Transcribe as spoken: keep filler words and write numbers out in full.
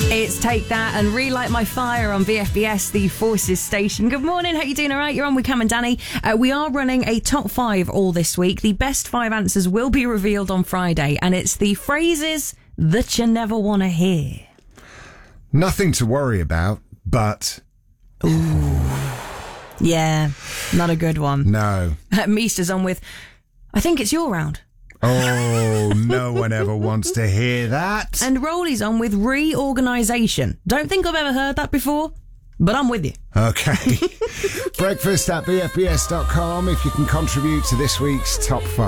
It's Take That and Relight My Fire on V F B S, the Forces station. Good morning, how you doing? All right, you're on with Cam and Danny. Uh, we are running a top five all this week. The best five answers will be revealed on Friday, and it's the phrases that you never want to hear. Nothing to worry about, but... Ooh. Yeah, not a good one. No. Meester's on with, I think it's your round. Oh, no one ever wants to hear that. And Rolly's on with reorganisation. Don't think I've ever heard that before, but I'm with you. Okay. Breakfast at V F B S dot com if you can contribute to this week's top five.